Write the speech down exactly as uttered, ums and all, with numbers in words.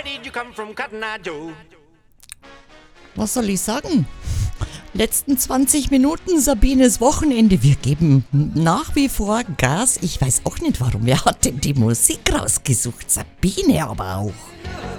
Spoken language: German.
Did you come from Cotton Eye Joe? Was soll ich sagen? Letzten zwanzig Minuten Sabines Wochenende. Wir geben nach wie vor Gas. Ich weiß auch nicht warum. Wer hat denn die Musik rausgesucht? Sabine aber auch.